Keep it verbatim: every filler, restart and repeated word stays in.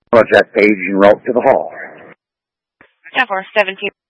Was that page en route to the hall? ten four seventeen.